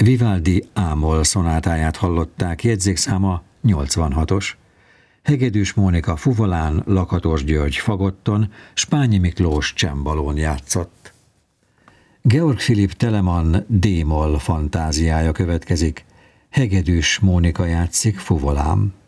Vivaldi A-moll szonátáját hallották, jegyzékszáma 86-os. Hegedűs Mónika fuvolán, Lakatos György fagotton, Spányi Miklós csembalón játszott. Georg Philipp Telemann D-moll fantáziája következik. Hegedűs Mónika játszik fuvolán.